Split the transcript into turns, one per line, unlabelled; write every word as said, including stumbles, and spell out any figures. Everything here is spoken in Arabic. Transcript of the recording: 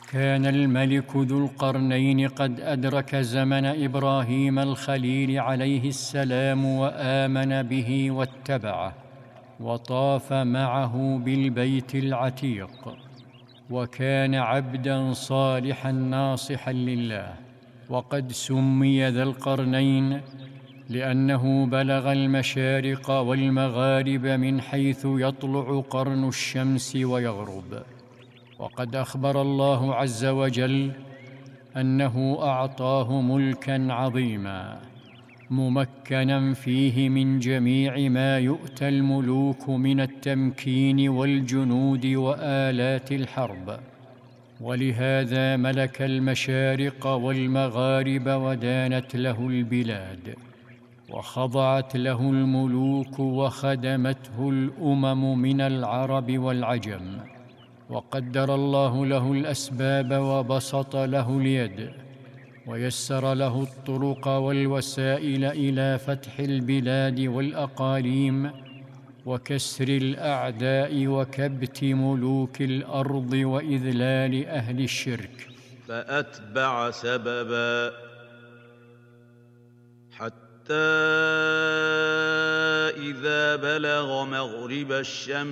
كان الملك ذو القرنين قد أدرك زمن إبراهيم الخليل عليه السلام وآمن به واتبعه، وطاف معه بالبيت العتيق، وكان عبداً صالحاً ناصحاً لله. وقد سمي ذا القرنين لأنه بلغ المشارق والمغارب من حيث يطلع قرن الشمس ويغرب. وقد أخبر الله عز وجل أنه أعطاه ملكاً عظيماً ممكناً فيه من جميع ما يؤتى الملوك من التمكين والجنود وآلات الحرب، ولهذا ملك المشارق والمغارب ودانت له البلاد، وخضعت له الملوك وخدمته الأمم من العرب والعجم. وقدر الله له الأسباب وبسط له اليد، ويسر له الطرق والوسائل إلى فتح البلاد والأقاليم وكسر الأعداء وكبت ملوك الأرض وإذلال أهل الشرك.
فأتبع سببا حتى إذا بلغ مغرب الشمس